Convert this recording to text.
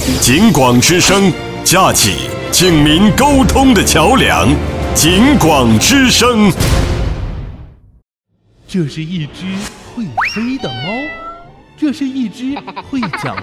警广之声，架起警民沟通的桥梁。警广之声。 这是一只会飞的猫，这是一只会讲